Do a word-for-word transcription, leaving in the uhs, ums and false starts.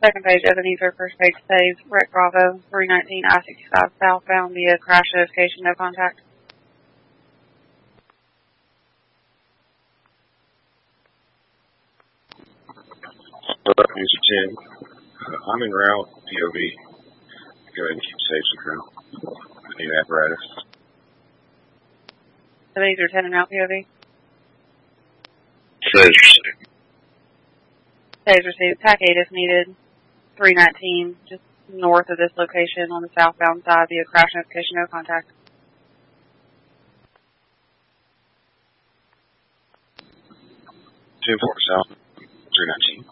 Second page, Ebenezer. First page, saves. Wreck Bravo, three nineteen I sixty-five southbound via crash notification, no contact. User ten. Uh, I'm en route, P O V. Go ahead and keep safe and crew. I need apparatus. Ebenezer ten en route, P O V. Saves. Saves received. Pack eight if needed. three nineteen, just north of this location on the southbound side via crash notification, no contact. ten four south, three nineteen.